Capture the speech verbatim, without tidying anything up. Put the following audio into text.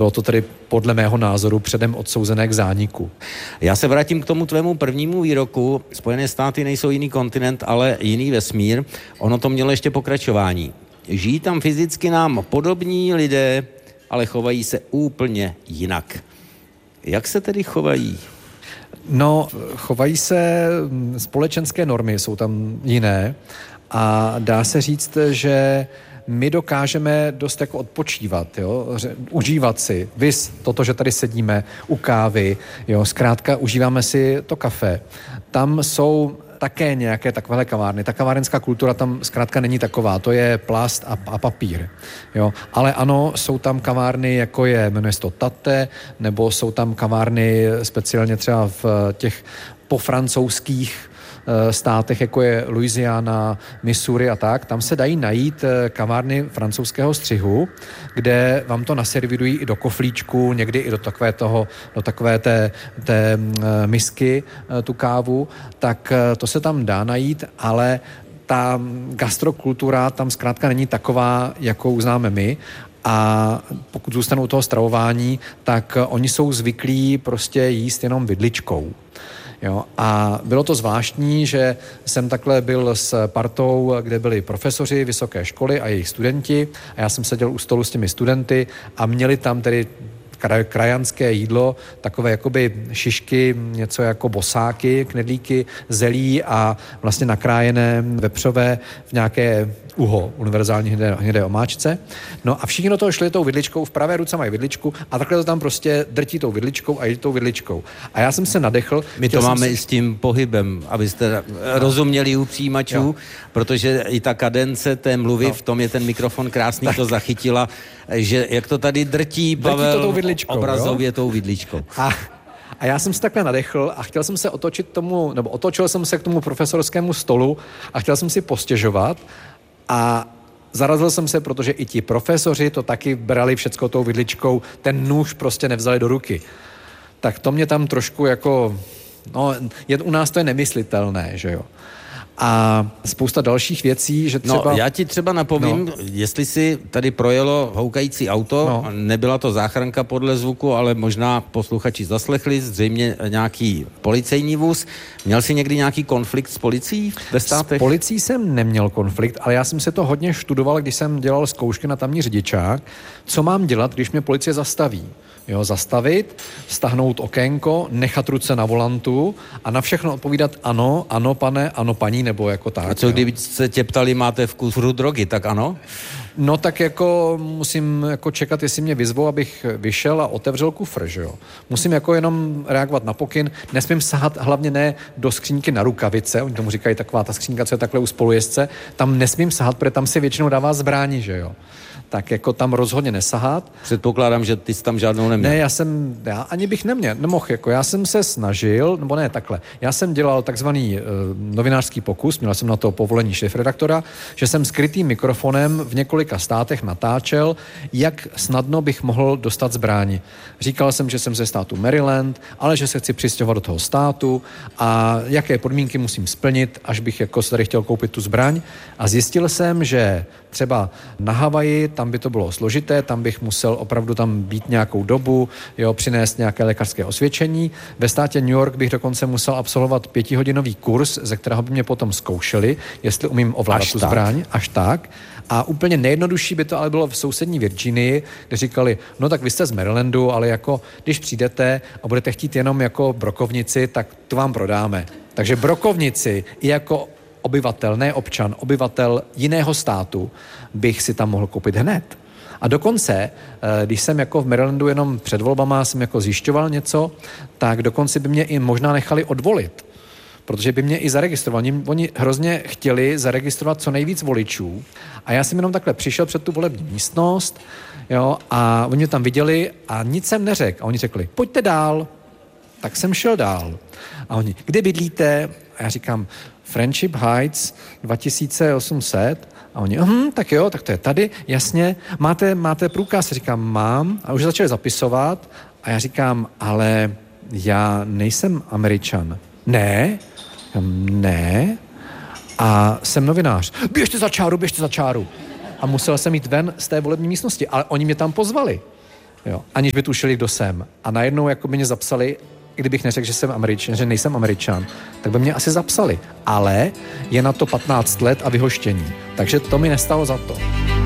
bylo to tedy podle mého názoru předem odsouzené k zániku. Já se vrátím k tomu tvému prvnímu výroku. Spojené státy nejsou jiný kontinent, ale jiný vesmír. Ono to mělo ještě pokračování. Žijí tam fyzicky nám podobní lidé, ale chovají se úplně jinak. Jak se tedy chovají? No, chovají se, společenské normy jsou tam jiné a dá se říct, že my dokážeme dost jako odpočívat, jo? Užívat si, vys toto, že tady sedíme u kávy, jo? Zkrátka užíváme si to kafe. Tam jsou také nějaké takovéhle kavárny. Ta kavárenská kultura tam zkrátka není taková, to je plast a, a papír. Jo? Ale ano, jsou tam kavárny, jako je, jmenuje se to Tate, nebo jsou tam kavárny speciálně třeba v těch pofrancouzských státech, jako je Louisiana, Missouri a tak, tam se dají najít kavárny francouzského střihu, kde vám to naservirují i do koflíčku, někdy i do takové toho, do takové té, té misky, tu kávu, tak to se tam dá najít, ale ta gastrokultura tam zkrátka není taková, jakou známe my. A pokud zůstanou u toho stravování, tak oni jsou zvyklí prostě jíst jenom vidličkou. Jo, a bylo to zvláštní, že jsem takhle byl s partou, kde byli profesoři vysoké školy a jejich studenti a já jsem seděl u stolu s těmi studenty a měli tam tedy krajanské jídlo, takové jakoby šišky, něco jako bosáky, knedlíky, zelí a vlastně nakrájené vepřové v nějaké uho, univerzální hnědé, hnědé omáčce. No a všichni do toho šli tou vidličkou, v pravé ruce mají vidličku a takhle to tam prostě drtí tou vidličkou a jedí tou vidličkou. A já jsem se nadechl. My to máme si... s tím pohybem, abyste no. rozuměli u přijímačů, jo. Protože i ta kadence té mluvy, no. v tom je ten mikrofon krásný, tak. To zachytila, že jak to tady drtí Pavel drtí to tou vidličkou, obrazově jo? tou vidličkou. A... A já jsem se takhle nadechl a chtěl jsem se otočit tomu, nebo otočil jsem se k tomu profesorskému stolu a chtěl jsem si postěžovat a zarazil jsem se, protože i ti profesoři to taky brali všecko tou vidličkou, ten nůž prostě nevzali do ruky. Tak to mě tam trošku jako, no, je, u nás to je nemyslitelné, že jo. A spousta dalších věcí, že třeba... No, já ti třeba napovím, no. jestli si tady projelo houkající auto, no. nebyla to záchranka podle zvuku, ale možná posluchači zaslechli, zřejmě nějaký policejní vůz. Měl jsi někdy nějaký konflikt s policií ve státech? S policií jsem neměl konflikt, ale já jsem se to hodně študoval, když jsem dělal zkoušky na tamní řidičák. Co mám dělat, když mě policie zastaví? Jo, zastavit, stáhnout okénko, nechat ruce na volantu a na všechno odpovídat ano, ano pane, ano paní, nebo jako tak. A co jo. kdyby se tě ptali, máte vkus drogy, tak ano? No tak jako musím jako čekat, jestli mě vyzvou, abych vyšel a otevřel kufr, že jo. Musím jako jenom reagovat na pokyn, nesmím sahat hlavně ne do skřínky na rukavice, oni tomu říkají taková ta skřínka, co je takhle u spolujezdce, tam nesmím sahat, protože tam si většinou dává zbraní, že jo. Tak jako tam rozhodně nesahat. Předpokládám, že ty jsi tam žádnou neměl. Ne, já jsem, já ani bych neměl, nemohl, jako já jsem se snažil, nebo ne takhle, já jsem dělal takzvaný e, novinářský pokus, měl jsem na to povolení šéfredaktora, že jsem skrytým mikrofonem v několika státech natáčel, jak snadno bych mohl dostat zbraň. Říkal jsem, že jsem ze státu Maryland, ale že se chci přistěhovat do toho státu a jaké podmínky musím splnit, až bych jako se tady chtěl koupit tu zbraň. A zjistil jsem, že třeba na Havaji, tam by to bylo složité, tam bych musel opravdu tam být nějakou dobu, jo, přinést nějaké lékařské osvědčení. Ve státě New York bych dokonce musel absolvovat pětihodinový kurz, ze kterého by mě potom zkoušeli, jestli umím ovládat tu zbraň, až tak. A úplně nejjednodušší by to ale bylo v sousední Virginii, kde říkali, no tak vy jste z Marylandu, ale jako když přijdete a budete chtít jenom jako brokovnici, tak to vám prodáme. Takže brokovnici i jako obyvatel, ne občan, obyvatel jiného státu bych si tam mohl koupit hned. A dokonce, když jsem jako v Marylandu jenom před volbama jsem jako zjišťoval něco, tak dokonce by mě i možná nechali odvolit. Protože by mě i zaregistrovali. Oni hrozně chtěli zaregistrovat co nejvíc voličů a já jsem jenom takhle přišel před tu volební místnost, jo, a oni mě tam viděli a nic jsem neřekl. A oni řekli, pojďte dál. Tak jsem šel dál. A oni, kde bydlíte? A já říkám, Friendship Heights dva tisíce osm set. A oni, hm, tak jo, tak to je tady, jasně. Máte, máte průkaz? Říkám, mám. A už začali zapisovat. A já říkám, ale já nejsem Američan. Ne? Ne. A jsem novinář. Běžte za čáru, běžte za čáru. A musel jsem jít ven z té volební místnosti. Ale oni mě tam pozvali. Jo, aniž by tušili, kdo jsem. A najednou jako by mě zapsali, kdybych neřekl, že jsem Američan, že nejsem Američan, tak by mě asi zapsali. Ale je na to patnáct let a vyhoštění. Takže to mi nestalo za to.